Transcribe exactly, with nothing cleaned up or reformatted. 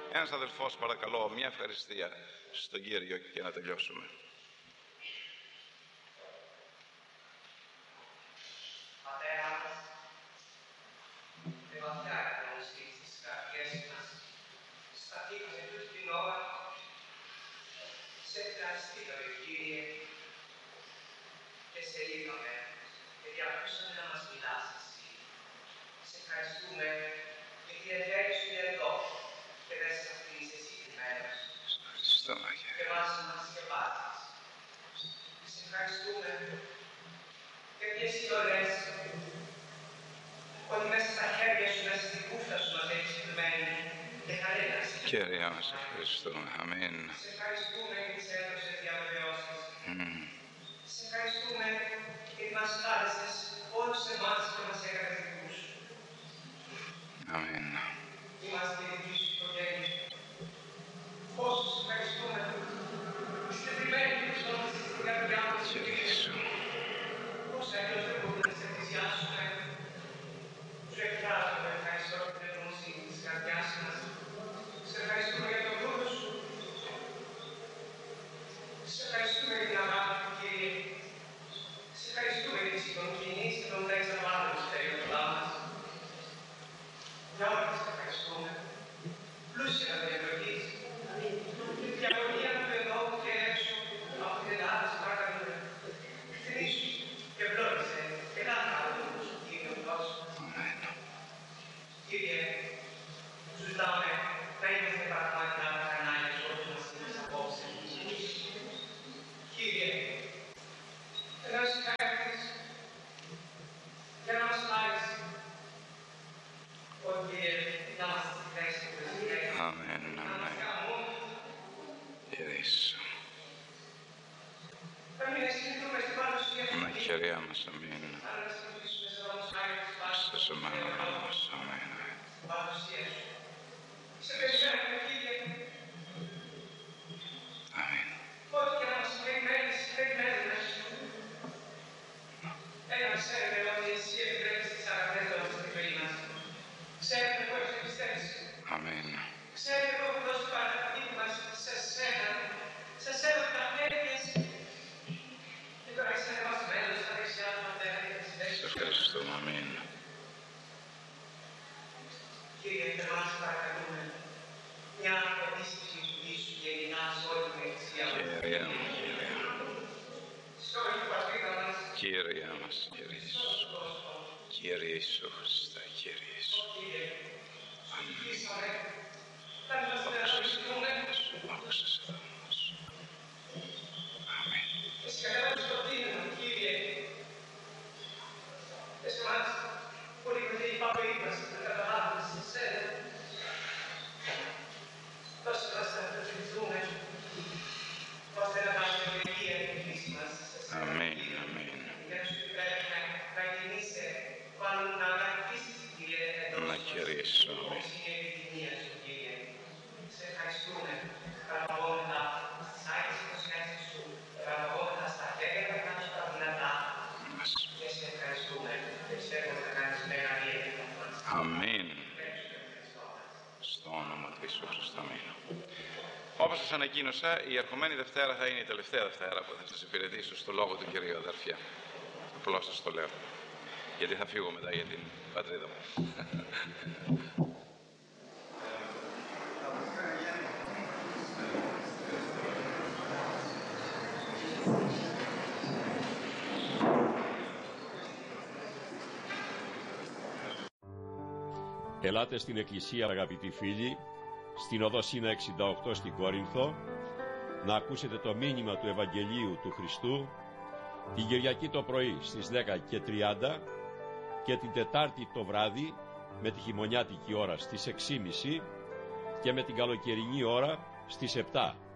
Ένας αδελφός, παρακαλώ, μια ευχαριστία στον Κύριο και να τελειώσουμε. Πατέρα μας, με βαθιά ευγνωμοσύνη στις καρδιές μας, σταθήκαμε τούτη την ώρα, σε ευχαριστήκαμε, Κύριε, και σε είδαμε, γιατί ακούσαμε να μας μιλάς εσύ. Σε ευχαριστούμε, γιατί εφέρεις σου εδώ και δεν σε αφήνεις εσύ τη μέρα σου. Και μας μας σκεπάζεις. Σε ευχαριστούμε, γιατί εσύ ωραίες, ότι μέσα στα χέρια σου, μέσα στην κούφτα σου μας έχεις κρυμμένη και χαρένας. Κύριε, μας ευχαριστούμε. Αμήν. Σε ευχαριστούμε γιατί σε έδωσες διαβεβαιώσεις. Mm. Σε ευχαριστούμε γιατί μας χάρισες όλους εμάς και μας έκανες δικούς σου. Αμήν. Είμαστε η δική σου οικογένεια. Πόσο σε ευχαριστούμε. Είστε τριμμένοι και ψώμαστε στην καρδιά μας. Κύριε Ιησού. Πόσα έκλος δεν μπορούμε να σε θυσιάσουμε. Σου εκφράζουμε ευχαριστώ για την ευγνωμοσύνη της καρδιάς μας. Σε ευχαριστούμε για τον δούλο σου. Σε ευχαριστούμε για την αγάπη του, Κύριε. Σε ευχαριστούμε για τις οικονομικές και τον τρέξα πάνω στα περιοδικά μας. Για όλα σε ευχαριστούμε. Πλούσια να διαλογείς. Τη διαγωνία του εδώ και έξω από την Ελλάδα σε παρακαλούμε. Θυμήσου και ευλόγησε και να κάνουμε σου, Κύριε ο Θεός. Κύριε, σου ζητάμε να είμαστε πραγματικά τα κανάλια σου όπως μας είπες απόψε. Κύριε, να σε χάρηκες για να μας πάρεις. Ω Κύριε, να μας στη θέση που εσύ. Αμήν, αμήν. Κύριε Ιησού. Να μην αισθηθούμε στην παρουσία σου. Να χαιριά μας, αμήν. Αλλά να συνεχίσουμε σε δόμος χάρη της πάσης. Στο σωμένο όνομα μας, αμήν. Παρουσία σου. Σε περιμένουμε, Κύριε. Αμήν. Ό,τι και να μας περιμένεις, περιμένουμε. Ένα ξέρουμε ότι εσύ επιτρέπεις τις αγαθές δόσεις στην ζωή μας. Ξέρουμε που έχεις επιστέψει. Αμήν. Ξέρουμε που έχω δώσει παραδείγμα μας σε σένα. Σε σένα τα χέρια. Και τώρα είσαι ανεβασμένος στα δεξιά του Πατέρα και τις θέσεις. Σε ευχαριστούμε, αμήν. Κύριε, εμάς παρακαλούμε μια επίσκεψη του Ιησού γενικά σε όλη την εκκλησία μας. Κύριε μου, Κύριε. Σε όλη την πατρίδα μας. Κύριε μας, Κύριε Ιησού. Κύριε Ιησού Χριστέ, Κύριε Ιησού. Κύριε, Αμήν. ζητήσαμε να μας συνεργαστούμε. Άκουσα σε δόμα σου. Αμήν. Εσύ κατέβασες το τίμημα, Κύριε. Εσύ μας πολύ κοντή η παπή μας να καταλάβουμε σε σένα. Δώσε μας να ευχαριστούμε, ώστε να κάνουμε τελεία την κλίση μας σε σένα. Αμήν, αμήν. Για να σου επιτρέπουμε να γεννείσαι, μάλλον να αγαπήσεις, Κύριε, εντός Να κηρύσω, αμήν. όπως είναι η επιδημία σου, Κύριε. Σε ευχαριστούμε, παραγωγόντα στις άγιες υποσχέσεις σου, παραγωγόντα στα χέρια τα κάτω τα δυνατά. Μας. Και σε ευχαριστούμε, και πιστεύουμε να κάνεις μεγάλη επίδομα μας. Αμήν. Στο όνομα του Ιησού Χριστού, αμήν. Όπως σας ανακοίνωσα, η ερχομένη Δευτέρα θα είναι η τελευταία Δευτέρα που θα σας υπηρετήσω στο Λόγο του Κυρίου, αδερφιά. Απλώς σας το λέω. Γιατί θα φύγω μετά για την πατρίδα μου. Ελάτε στην Εκκλησία, αγαπητοί φίλοι, στην οδό Σίνα εξήντα οκτώ στην Κόρινθο, να ακούσετε το μήνυμα του Ευαγγελίου του Χριστού την Κυριακή το πρωί στις δέκα και τριάντα και την Τετάρτη το βράδυ με τη χειμωνιάτικη ώρα στις έξι και μισή και με την καλοκαιρινή ώρα στις επτά.